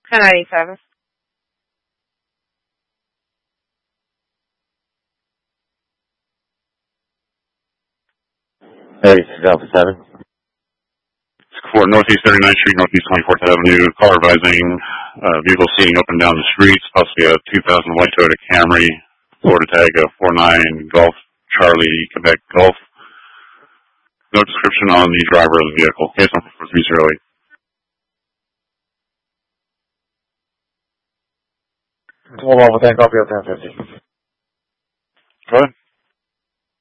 1097. Hey, Alpha 7. For Northeast 39th Street, Northeast 24th Avenue, car advising, vehicle seeing up and down the streets, possibly a 2000 white Toyota Camry, Florida tag 49 Golf Charlie Quebec Golf. No description on the driver of the vehicle. Case number 4308. Hold on, we'll take copy of 1050. Go ahead.